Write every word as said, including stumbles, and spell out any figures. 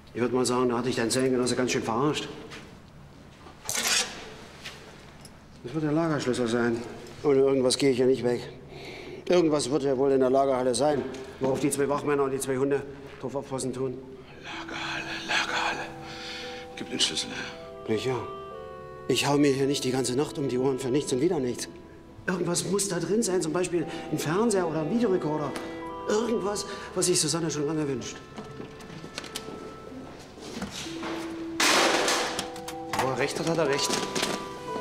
Ich würde mal sagen, da hatte ich deinen Zellengenosse ganz schön verarscht. Das wird der Lagerschlüssel sein. Ohne irgendwas gehe ich ja nicht weg. Irgendwas wird ja wohl in der Lagerhalle sein, worauf die zwei Wachmänner und die zwei Hunde drauf aufpassen tun. Lagerhalle, Lagerhalle. Gib den Schlüssel her. Ja. Ich hau mir hier nicht die ganze Nacht um die Ohren für nichts und wieder nichts. Irgendwas muss da drin sein, zum Beispiel ein Fernseher oder ein Videorekorder. Irgendwas, was sich Susanne schon lange wünscht. Wo er recht hat, hat er recht.